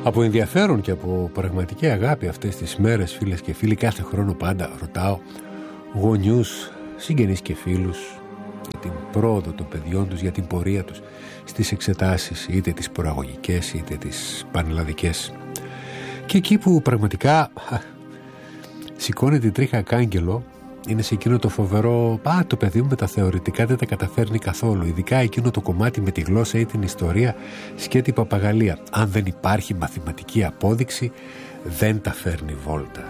Από ενδιαφέρον και από πραγματική αγάπη αυτές τις μέρες, φίλες και φίλοι, κάθε χρόνο πάντα ρωτάω γονιούς, συγγενείς και φίλους για την πρόοδο των παιδιών τους, για την πορεία τους στις εξετάσεις, είτε τις προαγωγικές είτε τις πανελλαδικές. Και εκεί που πραγματικά σηκώνει την τρίχα κάγκελο είναι σε εκείνο το φοβερό το παιδί μου με τα θεωρητικά δεν τα καταφέρνει καθόλου, ειδικά εκείνο το κομμάτι με τη γλώσσα ή την ιστορία, σκέτη παπαγαλία. Αν δεν υπάρχει μαθηματική απόδειξη δεν τα φέρνει βόλτα.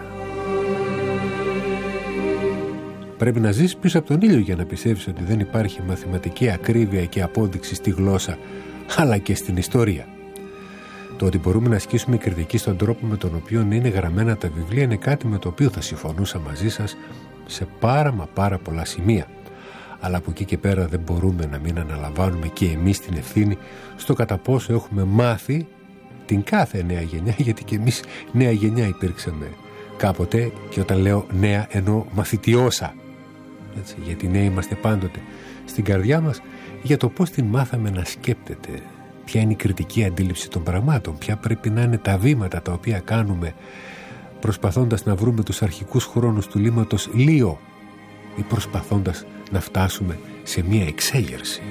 Πρέπει να ζεις πίσω από τον ήλιο για να πιστεύεις ότι δεν υπάρχει μαθηματική ακρίβεια και απόδειξη στη γλώσσα, αλλά και στην ιστορία. Το ότι μπορούμε να ασκήσουμε κριτική στον τρόπο με τον οποίο είναι γραμμένα τα βιβλία είναι κάτι με το οποίο θα συμφωνούσα μαζί σας σε πάρα πολλά σημεία. Αλλά από εκεί και πέρα δεν μπορούμε να μην αναλαμβάνουμε και εμείς την ευθύνη στο κατά πόσο έχουμε μάθει την κάθε νέα γενιά, γιατί και εμείς νέα γενιά υπήρξαμε κάποτε, και όταν λέω νέα εννοώ μαθητιώσα. Έτσι, γιατί νέοι είμαστε πάντοτε στην καρδιά μας, για το πώς την μάθαμε να σκέπτεται, ποια είναι η κριτική αντίληψη των πραγμάτων, ποια πρέπει να είναι τα βήματα τα οποία κάνουμε προσπαθώντας να βρούμε τους αρχικούς χρόνους του λίμματος Λίο ή προσπαθώντας να φτάσουμε σε μία εξέγερση.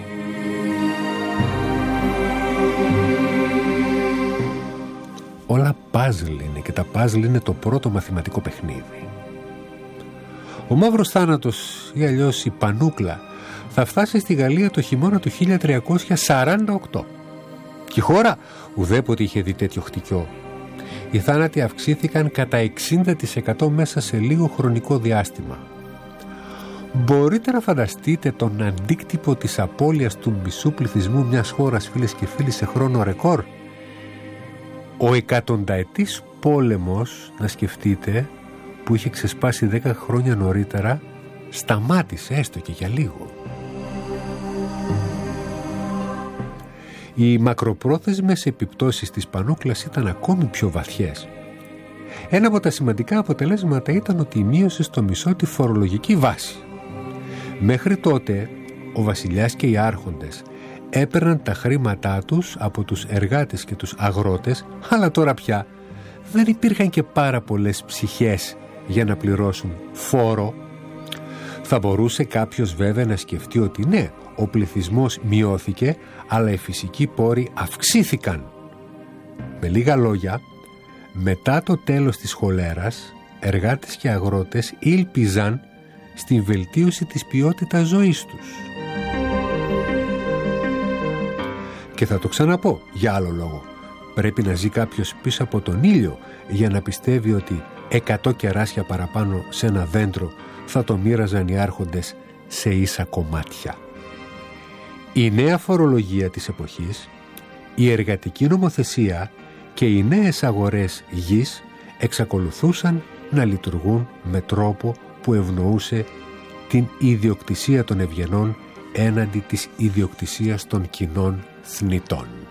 Όλα πάζλ είναι και τα πάζλ είναι το πρώτο μαθηματικό παιχνίδι. Ο μαύρος θάνατος ή αλλιώς η πανούκλα θα φτάσει στη Γαλλία το χειμώνα του 1348 και η χώρα ουδέποτε είχε δει τέτοιο χτυκιό. Οι θάνατοι αυξήθηκαν κατά 60% μέσα σε λίγο χρονικό διάστημα. Μπορείτε να φανταστείτε τον αντίκτυπο της απώλειας του μισού πληθυσμού μιας χώρας, φίλες και φίλοι, σε χρόνο ρεκόρ? Ο εκατονταετής πόλεμος, να σκεφτείτε, που είχε ξεσπάσει 10 χρόνια νωρίτερα, σταμάτησε έστω και για λίγο. Οι μακροπρόθεσμες επιπτώσεις της πανούκλας ήταν ακόμη πιο βαθιές. Ένα από τα σημαντικά αποτελέσματα ήταν ότι μείωσε στο μισό τη φορολογική βάση. Μέχρι τότε ο βασιλιάς και οι άρχοντες έπαιρναν τα χρήματά τους από τους εργάτες και τους αγρότες, αλλά τώρα πια δεν υπήρχαν και πάρα πολλές ψυχές για να πληρώσουν φόρο. Θα μπορούσε κάποιος βέβαια να σκεφτεί ότι ναι, ο πληθυσμός μειώθηκε, αλλά οι φυσικοί πόροι αυξήθηκαν. Με λίγα λόγια, μετά το τέλος της χολέρας, εργάτες και αγρότες ήλπιζαν στην βελτίωση της ποιότητας ζωής τους. Και θα το ξαναπώ για άλλο λόγο. Πρέπει να ζει κάποιος πίσω από τον ήλιο για να πιστεύει ότι 100 κεράσια παραπάνω σε ένα δέντρο θα το μοίραζαν οι άρχοντες σε ίσα κομμάτια. Η νέα φορολογία της εποχής, η εργατική νομοθεσία και οι νέες αγορές γης εξακολουθούσαν να λειτουργούν με τρόπο που ευνοούσε την ιδιοκτησία των ευγενών έναντι της ιδιοκτησίας των κοινών θνητών.